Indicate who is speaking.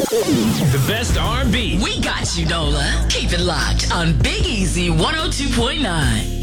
Speaker 1: The best R&B.
Speaker 2: We got you, Nola. Keep it locked on Big Easy 102.9.